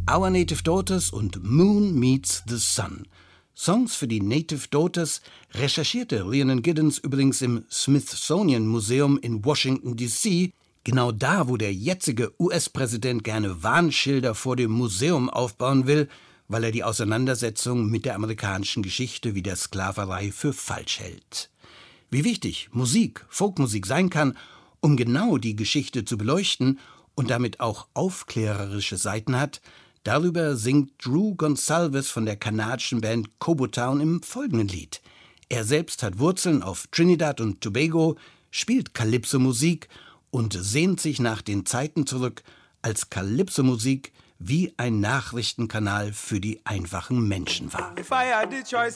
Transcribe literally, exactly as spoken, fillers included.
Our Native Daughters und Moon Meets the Sun. Songs für die Native Daughters recherchierte Rhiannon Giddens übrigens im Smithsonian Museum in Washington, D C, genau da, wo der jetzige U S-Präsident gerne Warnschilder vor dem Museum aufbauen will, weil er die Auseinandersetzung mit der amerikanischen Geschichte wie der Sklaverei für falsch hält. Wie wichtig Musik, Folkmusik sein kann, um genau die Geschichte zu beleuchten und damit auch aufklärerische Seiten hat, darüber singt Drew Gonsalves von der kanadischen Band Cobotown im folgenden Lied. Er selbst hat Wurzeln auf Trinidad und Tobago, spielt Calypso-Musik und sehnt sich nach den Zeiten zurück, als Calypso-Musik wie ein Nachrichtenkanal für die einfachen Menschen war. If I had the choice,